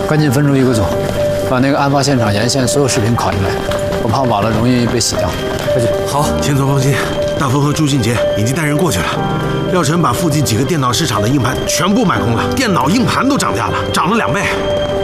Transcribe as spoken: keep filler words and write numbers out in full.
赶紧分出一个组，把那个案发现场沿线所有视频拷进来，我怕晚了容易被洗掉。快去。 好，钱总放心，大峰和朱俊杰已经带人过去了。廖晨把附近几个电脑市场的硬盘全部买空了，电脑硬盘都涨价了，涨了两倍。